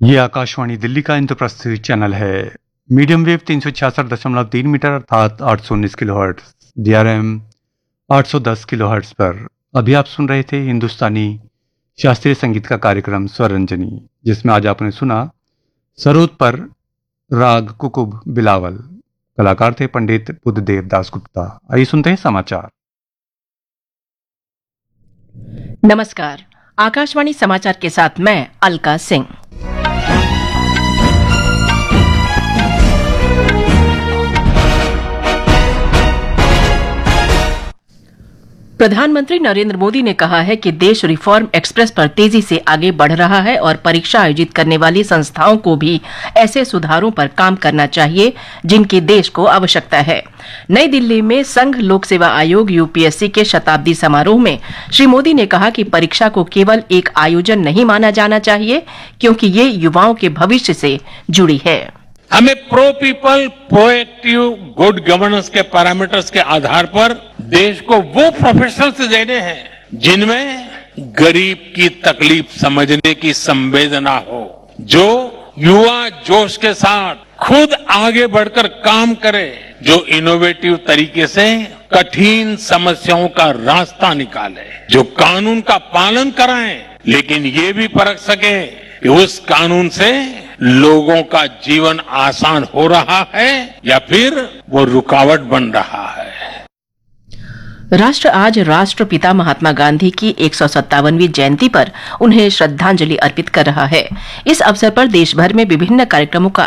ये आकाशवाणी दिल्ली का इंद्रप्रस्थ चैनल है। मीडियम वेव 366.3 मीटर अर्थात 819 किलोहर्ट्ज, DRM 810 किलोहर्ट्ज पर अभी आप सुन रहे थे हिंदुस्तानी शास्त्रीय संगीत का कार्यक्रम स्वरंजनी, जिसमें आज आपने सुना सरोद पर राग कुकुब बिलावल। कलाकार थे पंडित बुद्धदेव दास गुप्ता। आइए सुनते हैं समाचार। नमस्कार, आकाशवाणी समाचार के साथ मैं अलका सिंह। प्रधानमंत्री नरेंद्र मोदी ने कहा है कि देश रिफॉर्म एक्सप्रेस पर तेजी से आगे बढ़ रहा है और परीक्षा आयोजित करने वाली संस्थाओं को भी ऐसे सुधारों पर काम करना चाहिए जिनकी देश को आवश्यकता है। नई दिल्ली में संघ लोक सेवा आयोग यूपीएससी के शताब्दी समारोह में श्री मोदी ने कहा कि परीक्षा को केवल एक आयोजन नहीं माना जाना चाहिए, क्योंकि ये युवाओं के भविष्य से जुड़ी है। हमें pro people, proactive, good governance के पैरामीटर्स के आधार पर देश को वो प्रोफेशनल्स देने हैं जिनमें गरीब की तकलीफ समझने की संवेदना हो, जो युवा जोश के साथ खुद आगे बढ़कर काम करे, जो इनोवेटिव तरीके से कठिन समस्याओं का रास्ता निकाले, जो कानून का पालन कराएं लेकिन ये भी परख सके कि उस कानून से लोगों का जीवन आसान हो रहा है या फिर वो रुकावट बन रहा है। राष्ट्र आज राष्ट्रपिता महात्मा गांधी की 157वीं जयंती पर उन्हें श्रद्धांजलि अर्पित कर रहा है। इस अवसर पर देश भर में विभिन्न कार्यक्रमों का